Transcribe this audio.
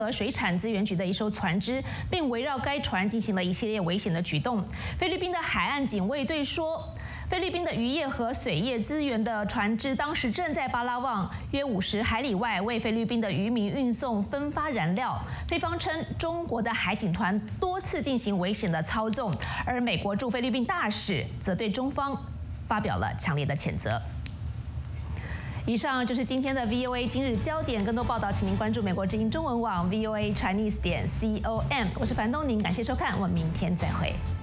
水产资源局的一艘船只，并围绕该船进行了一系列危险的举动。菲律宾的海岸警卫队说，菲律宾的渔业和水业资源的船只当时正在巴拉望约50海里外为菲律宾的渔民运送分发燃料。菲方称，中国的海警团多次进行危险的操纵，而美国驻菲律宾大使则对中方发表了强烈的谴责。以上就是今天的 VOA 今日焦点，更多报道请您关注美国之音中文网 VOA Chinese.com。我是樊东宁，感谢收看，我们明天再会。